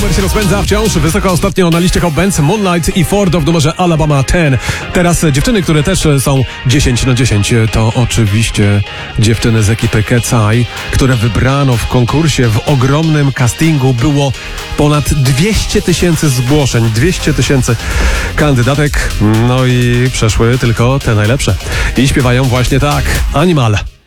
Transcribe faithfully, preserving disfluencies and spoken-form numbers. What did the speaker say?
numer się rozpędza wciąż wysoko ostatnio na liście Hot Bands Moonlight i Ford w numerze Alabama dziesięć. Teraz dziewczyny, które też są dziesięć na dziesięć, to oczywiście dziewczyny z ekipy Cat's Eye, które wybrano w konkursie. W ogromnym castingu było ponad dwieście tysięcy zgłoszeń, dwieście tysięcy kandydatek, no i przeszły tylko te najlepsze. I śpiewają właśnie tak: Animal.